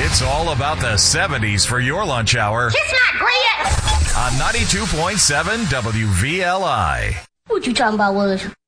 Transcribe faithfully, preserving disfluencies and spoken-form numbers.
It's all about the seventies for your lunch hour Kiss my grits! on ninety-two point seven W V L I. What you talking about, was?